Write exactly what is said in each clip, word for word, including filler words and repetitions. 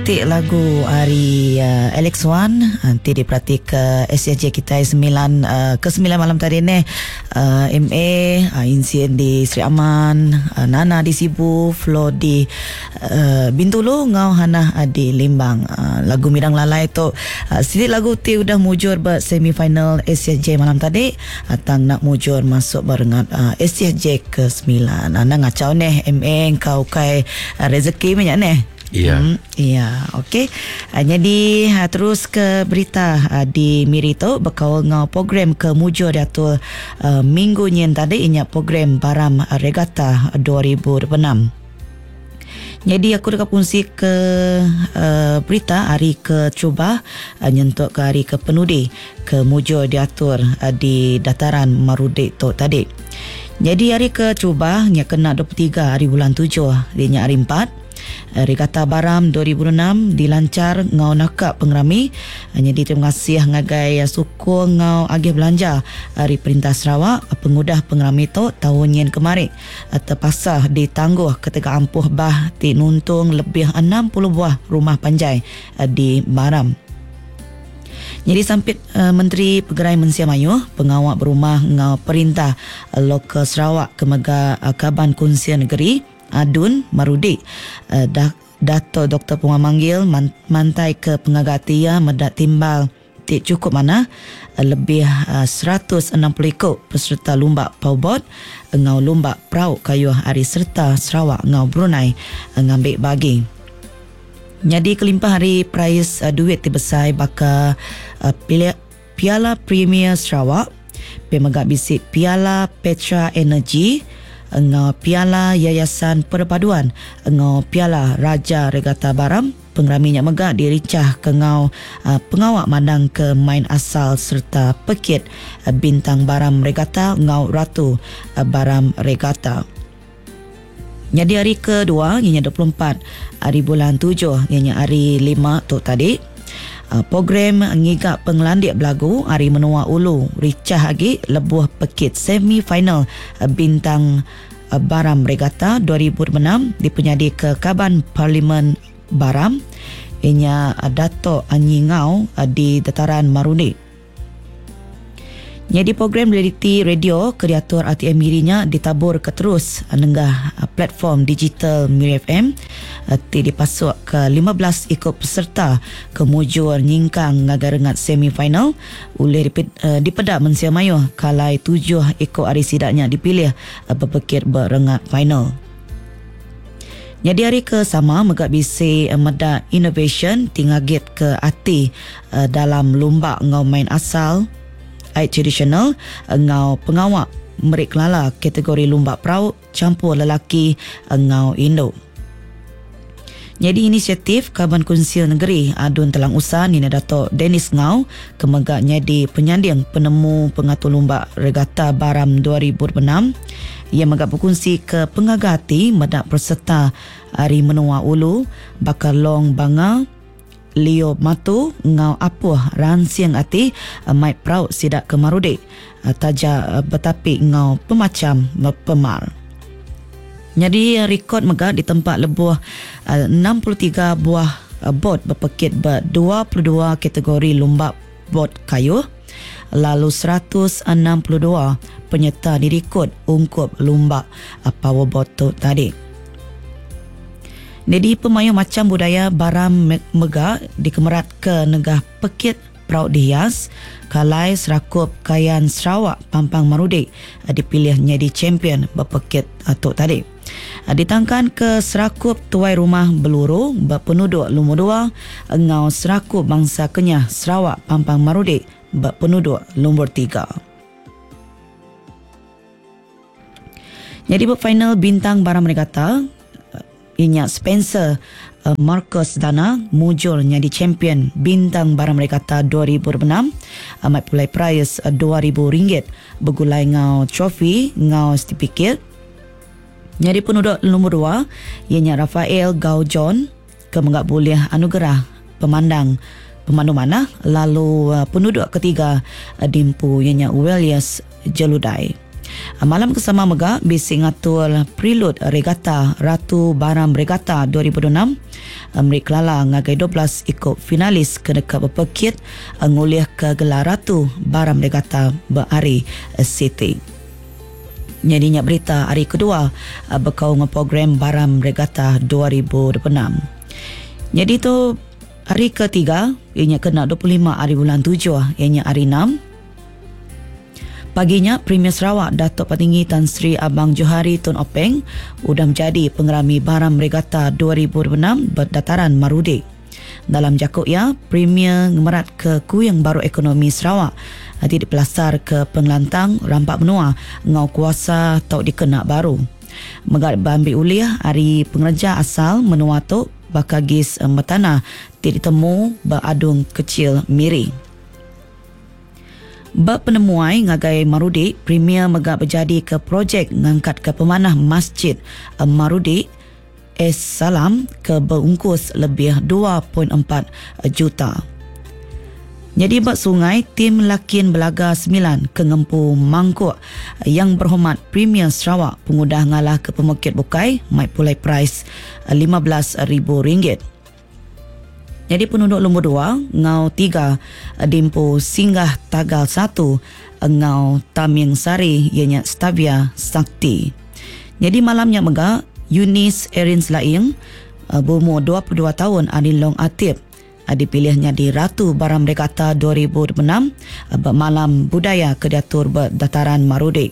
Tik lagu hari uh, Alex Wan nanti diperhati ke S S J kita sembilan uh, ke sembilan malam tadi ni uh, M A uh, Insien di Sri Aman, uh, Nana di Sibu, Flo di uh, Bintulu, ngau Hana uh, di Limbang. Uh, lagu Midang Lalai tu uh, sedikit lagu ti udah mujur ber semifinal S S J malam tadi, atang nak mujur masuk barengat uh, S S J ke sembilan. Ana ngacau neh M A kau kai uh, rezeki banyak neh. Iya. Hmm, iya, okey. Uh, jadi uh, terus ke berita uh, di Mirito berkawal ngau program ke mujur diatur uh, minggu nyen tadi inya program Baram uh, Regatta dua ribu dua puluh enam. Jadi aku dekat fungsi ke uh, berita hari ke cuba uh, nyentuk ke hari ke penudi ke mujur diatur uh, di dataran Marudi tu tadi. Jadi hari ke cuba nya kena dua puluh tiga hari bulan tujuh di nya hari empat. Regatta Baram dua ribu enam dilancar ngau nakak pengerami. Jadi terima kasih ngagai suku ngau agih belanja dari Perintah Sarawak pengudah pengerami tu tahun yang kemarin terpaksa ditangguh ketika ampuh bah ti nuntung lebih enam puluh buah rumah panjai di Baram. Jadi sampit uh, Menteri Pegerai Mensia Mayu pengawak berumah ngau Perintah uh, Lokal Sarawak Kemega uh, Kaban Kunsia Negeri Adun Marudi uh, Dato' Doktor Punga Manggil man, mantai ke pengagatia medak timbal tik cukup mana uh, lebih uh, seratus enam puluh ikut peserta lumbak paubot uh, ngau lumbak perahu kayuh hari serta Sarawak ngau Brunei uh, ngambil bagi. Jadi kelimpah hari prize uh, duit dibesai baka uh, pili, Piala Premier Sarawak, pemegak bisik Piala Petra Energy, ngau Piala Yayasan Perpaduan, ngau Piala Raja Regatta Baram, pengeraminya megak diricah ke ngau uh, pengawak mandang ke main asal serta pekit uh, bintang Baram Regatta ngau Ratu uh, Baram Regatta. Jadi hari kedua ianya dua puluh empat hari bulan tujuh ianya hari lima tu tadi. Uh, program ngigak penglandik belagu hari menua ulu ricah lagi lebuh pekit semifinal uh, bintang uh, Baram Regatta dua ribu dua puluh enam dipenyadi ke Kaban Parlimen Baram ianya uh, Dato' Anyingau uh, di dataran Maruni. Jadi program reality radio kreator A T M Mirinya ditabur ke terus nenggah platform digital Miri F M ti dipasuk ke lima belas ikut peserta ke mujur nyingkang ngagarengat semifinal oleh dipedak Mensia Mayu kalai tujuh ikut hari sidaknya dipilih berpekir berengat final. Jadi hari ke sama megak bisi medak innovation tingagit ke ati dalam lomba ngau main asal Aid tradisional ngau pengawak merik lala kategori lumbak perahu campur lelaki ngau Indo. Jadi inisiatif Kaban Kunsil Negeri Adun Telang Usa Nina Dato' Dennis Ngau kemegaknya di penyanding penemu pengatur lumbak Regatta Baram dua ribu dua puluh enam. Ia megak berkongsi ke pengagati medak peserta hari menua ulu bakal long banga Leo Matu ngau apuh ransiang ati uh, mai praut sidak ke Marudi uh, taja uh, betapi ngau pemacam uh, pemal. Jadi uh, rekod megak di tempat lebuh uh, enam puluh tiga buah uh, bot berpekit ber dua puluh dua kategori lumbak bot kayu, lalu seratus enam puluh dua penyerta direkod ungkup lumbak uh, power bot tu tadi. Jadi pemayu macam budaya Baram Mega dikemerat ke negah pekit peraut dihias kalai serakup kayan Sarawak Pampang Marudi dipilih jadi champion berpekit atuk tadi. Ditangkan ke serakup tuai rumah Beluru berpenduduk nombor dua ngau serakup bangsa Kenyah Sarawak Pampang Marudi berpenduduk nombor tiga. Jadi final bintang Baram Regatta inya Spencer uh, Marcus Dana mujur jadi champion bintang Baram Regatta dua ribu dua puluh enam amat pulai prize uh, dua ribu ringgit bergulai ngau trofi ngau certificate. Jadi penduduk nombor dua ianya Rafael Gau John kemegak boleh anugerah pemandang pemandu mana, lalu uh, penduduk ketiga uh, dimpu ianya Welias Jeludai. Malam kesama mega bising ngatur prelude regata Ratu Baram Regata dua ribu dua puluh enam. Merik Lala ngagai dua belas ikut finalis kena ke berpekit ngulih ke gelar Ratu Baram Regata Berari City. Nyadinya berita hari kedua berkau dengan program Baram Regata dua ribu dua puluh enam. Jadi tu hari ketiga ianya kena dua puluh lima hari bulan tujuh ianya hari enam. Paginya, Premier Sarawak Datuk Petinggi Tan Sri Abang Johari Tun Openg sudah menjadi pengerami Baram Regata dua ribu dua puluh enam berdataran Marudi. Dalam jakuknya, Premier ngemerat ke Kuyang Baru Ekonomi Sarawak nanti dipelasar ke pengelantang rampak menua ngau kuasa tau dikenak baru. Megat bambi uliah hari pengerja asal menua tu bakagis metana tidak ditemu beradung kecil miri. Bab penemuai ngagai Marudi, Premier megak berjadi ke projek ngangkat ke pemanah Masjid Marudi Es Salam ke berungkus lebih dua perpuluhan empat juta. Jadi bab sungai, tim lakin belaga sembilan ke ngempu mangkuk yang berhormat Premier Sarawak pengudah ngalah ke pemekit bukai mai pulai price lima belas ribu ringgit. Jadi penduduk nombor dua, ngau tiga, Dimpu Singgah Tagal satu, ngau Taming Sari, ianya Stavia Sakti. Jadi malamnya mega, Yunis Erins Laing, berumur dua puluh dua tahun, Adilong Atib, dipilihnya di Ratu Baram Regata dua ribu dua puluh enam, bermalam budaya Kediatur Berdataran Marudi.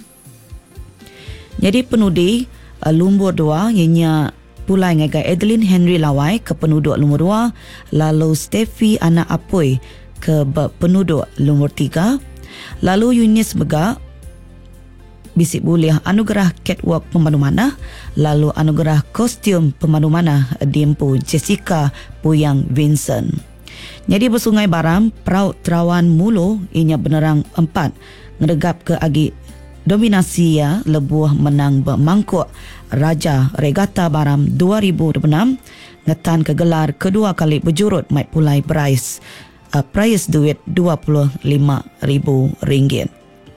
Jadi penudi, nombor dua, ianya pulai ngagai Adeline Henry Lawai ke penduduk nombor dua, lalu Steffi Anak Apoy ke penduduk nombor tiga, lalu Yunis Bega bisik buliah anugerah catwalk pemandu manah, lalu anugerah kostum pemandu manah Dimpu Jessica Puyang Vincent. Jadi bersungai Baram, Peraut Terawan Mulu inya benerang empat ngedegap ke agi dominasi ya lebuh menang bermangkuk Raja Regata Baram dua ribu dua puluh enam ngetan ke gelar kedua kali berjurut mai pulai prize uh, prize duit dua puluh lima ribu ringgit.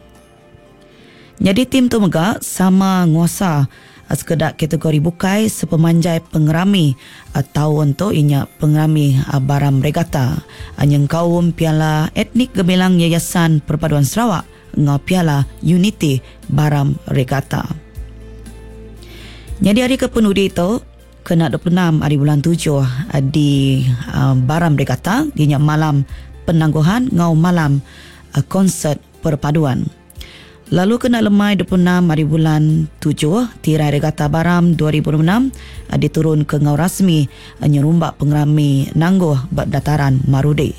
Jadi tim tu mega sama nguasa uh, sekedak kategori bukai sepemanjai pengerami uh, tahun tu inya pengerami uh, Baram Regata uh, yang kaum piala etnik gemilang Yayasan Perpaduan Sarawak ngau piala Unity Baram Regata. Jadi hari kepenudi itu kena dua puluh enam hari bulan tujuh di uh, Baram Regata dinya malam penangguhan ngau malam uh, konsert perpaduan. Lalu kena lemai dua puluh enam hari bulan tujuh tirai Regata Baram dua ribu dua puluh enam uh, diturun ke ngau rasmi uh, nyerumbak pengerami nangguh berdataran Marudi.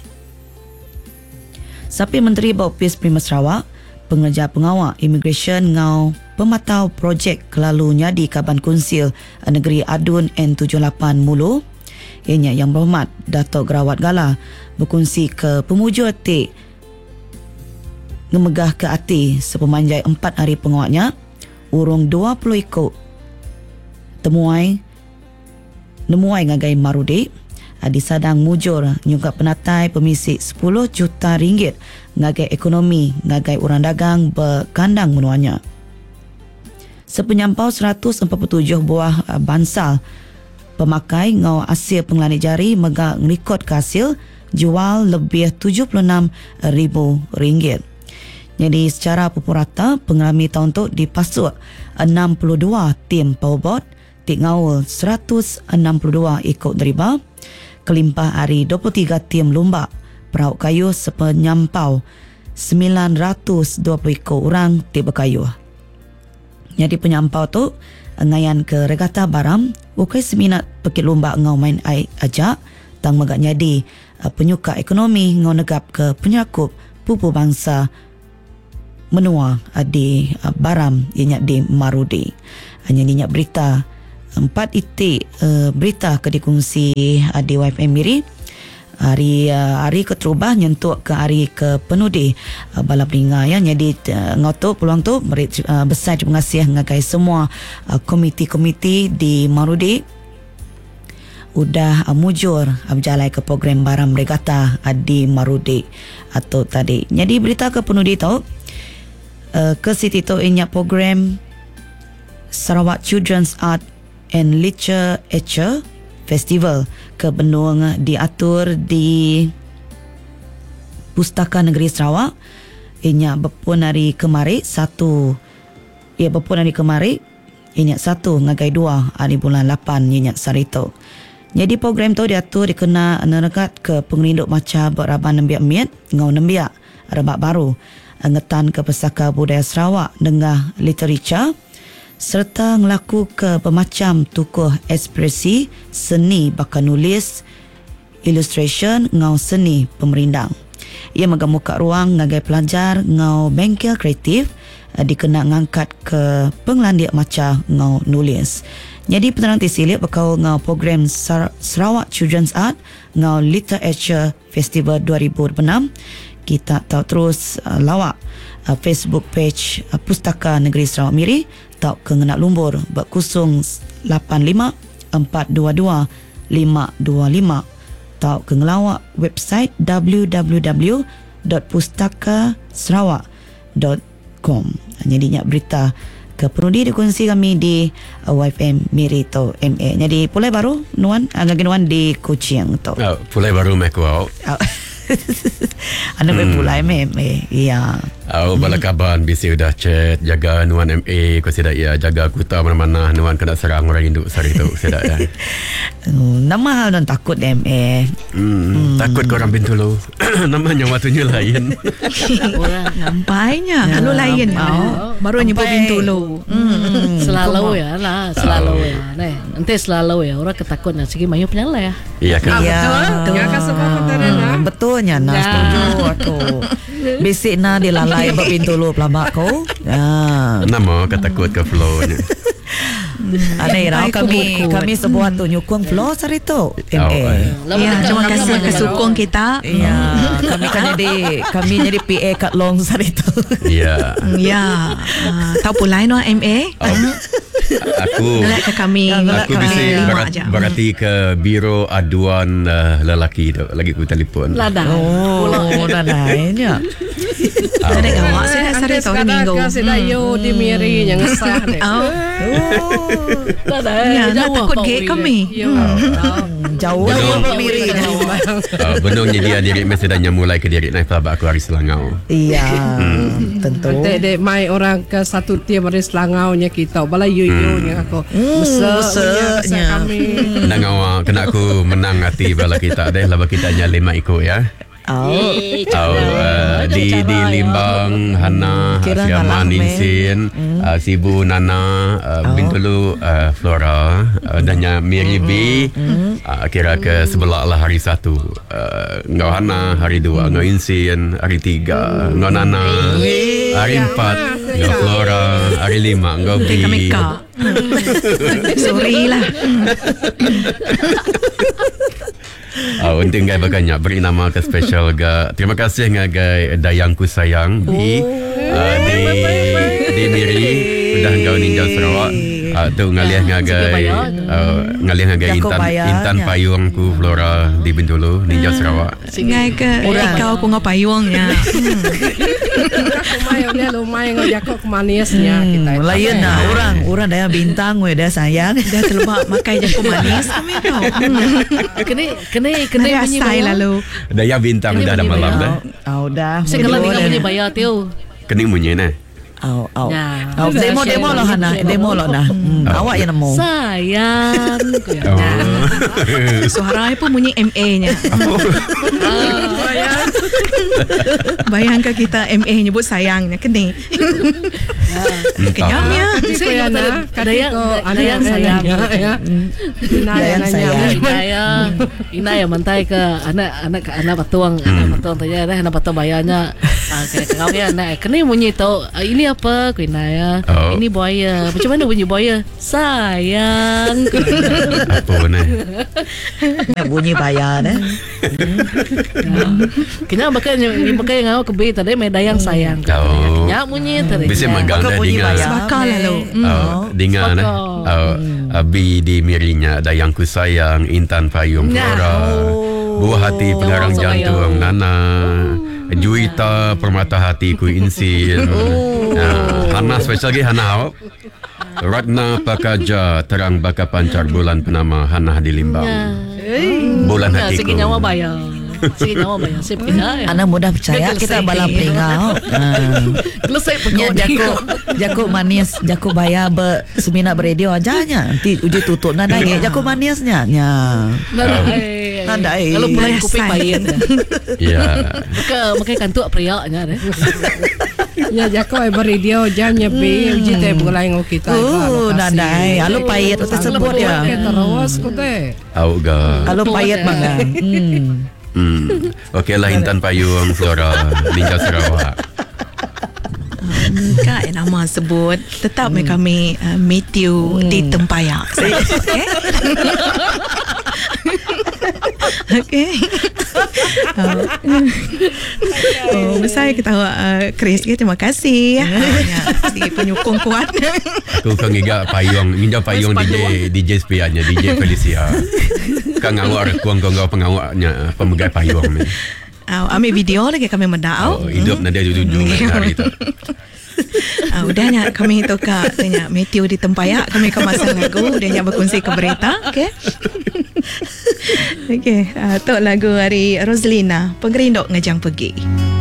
Sapi Menteri Baupis Premier Sarawak pengeja pengawal immigration ngau pematau projek kelalunya di Kaban Kunsil Negeri Adun N tujuh lapan Mulu ianya yang berhormat Datuk Gerawat Gala berkongsi ke pemuja tik ngemegah ke hati sepemanjai empat hari pengawalnya urung dua puluh ikut temuai nemuai ngagai Marudi di sadang mujur nyungkap penatai pemisik sepuluh juta ringgit ngagai ekonomi ngagai orang dagang berkandang menuanya. Sepenyampau seratus empat puluh tujuh buah bansal pemakai ngau hasil pengelani jari mega ngerikot ke hasil jual lebih tujuh puluh enam ribu ringgit. Jadi secara pupurata pengelami tahun tu dipasuk enam puluh dua tim powerbot tik ngaul seratus enam puluh dua ikut deribah kelimpah hari dua puluh tiga tim lomba perauk kayu sepenyampau sembilan ratus dua puluh ikut orang tiba kayu. Jadi penyampau tu ngayan ke Regata Baram bukai seminat pekit lomba ngau main air ajak tang megak nyadi penyuka ekonomi ngau negap ke penyakup pupu bangsa menua di Baram ianya di Marudi. Hanya nyenyak berita empat itik uh, berita ke dikongsi uh, di Y F M Miri hari uh, hari keterubah nyentuk ke hari ke penudi uh, balap ringa ya. Jadi uh, ngotok peluang tu beri, uh, besar terima kasih ngagai semua uh, komiti-komiti di Marudi udah uh, mujur uh, berjalan ke program Baram Regata uh, di Marudi atau tadi. Jadi berita ke penudi tu uh, ke situ tu inya program Sarawak Children's Art and Literature Festival ke Benung diatur di Pustaka Negeri Sarawak. Inya berpun hari kemari satu ia berpun hari kemari inya satu ngagai dua hari bulan lapan inya sarito. Jadi program tu diatur dikena nerekat ke pengerinduk maca beraban nembiak miat ngau nembiak rebak baru ngetan ke Pesaka Budaya Sarawak dengah literature serta ngelaku ke pemacam tukuh ekspresi seni bakal nulis illustration ngau seni pemerindang. Ia mengemuka ruang ngagai pelajar ngau bengkel kreatif dikena ngangkat ke penglandiak maca ngau nulis. Jadi penerang tisilik berkau ngau program Sarawak Children's Art ngau Literature Festival dua ribu dua puluh enam. Kita tahu terus uh, lawak uh, Facebook page uh, Pustaka Negeri Sarawak Miri tahu ke ngenak lumbur berkusung lapan lima empat dua dua lima dua lima tahu ke ngelawak website w w w dot pustaka sarawak dot com. Jadi nyak berita ke perudi dikongsi kami di uh, Y F M Mirito M A. Jadi pulai baru nuan agak nuan di Kuching tu. Oh, pulai baru mek wow. Anda hmm. pulai M A. Ya. Oh, bala kaban bisi udah chat jaga nuan M A ko sedak ya jaga kuta mana-mana nuan kena serang orang induk sari tu sedak ya. Nama hal dan takut M A. Hmm, hmm. Takut ke orang Bintulu. Namanya waktunya lain. Orang nampaknya kalau lain mau baru nyebut Bintulu. Hmm. Selalu ya lah, selalu oh. ya. Nah, nanti selalu ya orang ketakut nak segi mayu penyala ya. Iya kan. Iya. Betul. Ya kan sebab hmm, betulnya nah ya. setuju aku. Bisik na dilalai berbintulu pelabak kau. Ya. Nama ketakut ke flow-nya. Aneh rau kami kami sebuah tu nyukung flow sari tu M A. Ya, terima kasih ke sukung kita. Ya, kami kan jadi kami jadi P A kat long sari tu. Ya. Ya. Tahu pulai no M A? Aku Ngelak ke kami. Aku bisa berat, berarti ke Biro Aduan uh, Lelaki tu. Lagi aku telefon. Ladang. Oh, dah lainnya. Sedek awak sedek sari tu di minggu. Sedek yo di Miri yang ngesah deh. Oh. Ya, nak takut gate kami. Jauh jauh Miri. Benungnya dia diri mesti dah mulai ke diri naik pelabak aku hari Selangau. Iya, tentu. Dek mai orang ke satu tim hari Selangau nya kita. Bala yo yo nya aku. Besarnya kami. Nang awak kena aku menang hati bala kita deh laba kita nya lima ikut ya. Oh, oh uh, di di Limbang Hana Siama Ninsin mm. uh, Sibu Nana uh, oh. Bintulu uh, Flora uh, dan nya Miri B mm. uh, kira ke sebelah lah hari satu uh, ngau Hana hari dua mm. ngau Insin hari tiga mm. ngau Nana hari empat ngau Flora hari lima ngau B. Sorry lah. Oh, untung gai baganya beri nama ke special ga. Terima kasih ngagai Dayangku Sayang di uh, di di Miri udah engkau ninjau Sarawak. Uh, tu ngalih ngagai uh, ngalih ngagai Intan Intan Payungku Flora di Bintulu ninjau Sarawak. Ngai ke kau ku ngau payungnya. Lumayan dia lumayan ngau jakok manisnya kita. Lain nah orang orang dah bintang we dah sayang. Dah terlebak makai jakok manis kami kau. Kene kene kene bunyi saya lalu. Daya bintang dah ada malam dah. Oh dah. Segala tinggal bunyi bayar tu. Kening bunyi nah. Au au. Ya. Au demo demo lo Hana, demo lo dah. Hmm, oh. Awak yang nemu. Sayang. Oh. Suara pun bunyi M A-nya. Oh. Bayangkan kita M A nyebut sayangnya kene. Kenyamnya. Ada yang ada yang sayang ya. Inaya sayang. Inaya. Inaya mantai ke anak anak anak patuang, anak patuang tanya dah anak patuang bayarnya. Kau ya nak kene bunyi tahu ini apa ku Inaya. Oh. Ini buaya. Macam mana bunyi buaya? Sayang. Apa ni? Bunyi bayar dah. Kena bakal ni bakal ngau ke be tadi medayang sayang. Oh. Nya bunyi tadi. Bisa magang dah dengan bakal lalu. Oh, dengan oh Abi di Mirinya Dayangku Sayang Intan Payung Flora. Buah hati pengarang jantung Nana. Juwita Permata Hati Ku Insin. Oh. Uh, Hana special lagi Hana. Ratna Pakaja Terang Baka Pancar Bulan Penama Hana di Limbang. Bulan Ya, hatiku. sige nyawa bayang. Sige nyawa bayang. Sip kita. Anak mudah percaya kita bala peringau. Selesai Ya, pegawai. jaku jaku manis, jaku bayar ber semina beredio aja nya. Nanti uji tutup nada ye jaku manisnya nya. Nadai. Nadai. Kalau pulang Biasa. kuping pahit. Ya. Maka makai kantuk priaknya deh. Ya jako ai beridio jamnya be uji teh bulai ngo kita. Oh, nadai. Alu pahit utas sebut ya. Terus ko teh. Auga. Alu pahit bang. Hmm. Hmm. Okey lah Intan Payung Flora Ninja Sarawak. Kak nama sebut tetap hmm. kami uh, Matthew hmm. di Tempayak. Okey. Okey. Oh, oh saya kita uh, Chris terima kasih ya. Di penyokong kuat. Aku kan giga Payung, ninja Payung D J D J sepiannya D J Felicia. Kan ngawak kuang kuang pengawaknya pemegai Payung ni. Uh, ambil video lagi kami mendau. Oh, hidup nanti jujur hari tu. Uh, udahnya kami itu kak tanya Matthew di Tempayak kami kemasan lagu udahnya berkongsi ke berita. Okey. Okey, uh, tu lagu hari Roslina Pengerindok Ngejang Pergi.